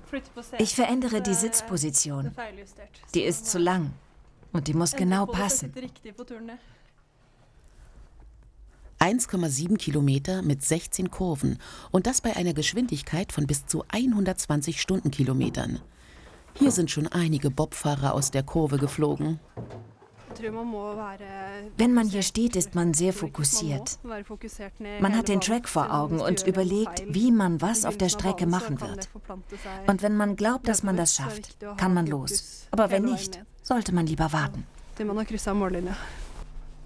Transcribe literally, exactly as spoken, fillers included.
Ich verändere die Sitzposition. Die ist zu lang und die muss genau passen. eins Komma sieben Kilometer mit sechzehn Kurven und das bei einer Geschwindigkeit von bis zu hundertzwanzig Stundenkilometern. Hier sind schon einige Bobfahrer aus der Kurve geflogen. Wenn man hier steht, ist man sehr fokussiert. Man hat den Track vor Augen und überlegt, wie man was auf der Strecke machen wird. Und wenn man glaubt, dass man das schafft, kann man los. Aber wenn nicht, sollte man lieber warten.